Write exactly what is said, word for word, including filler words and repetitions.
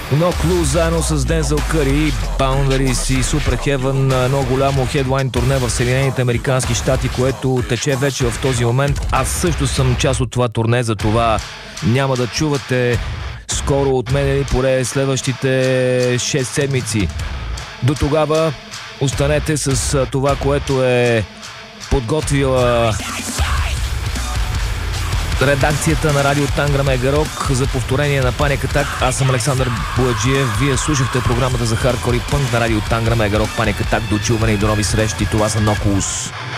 No Clue заедно с Дензел Къри, Boundaries и Super Heaven, едно голямо хедлайн турне в Съединените американски щати, което тече вече в този момент. Аз също съм част от това турне, за това няма да чувате скоро от мен поне следващите шест седмици. До тогава останете с това, което е подготвила редакцията на Радио Тангра Мега Рок за повторение на Panic Attack. Аз съм Александър Бояджиев. Вие слушахте програмата за хардкор и пънк на Радио Тангра Мега Рок. Panic Attack. До чуване и до нови срещи. Това са No Clues.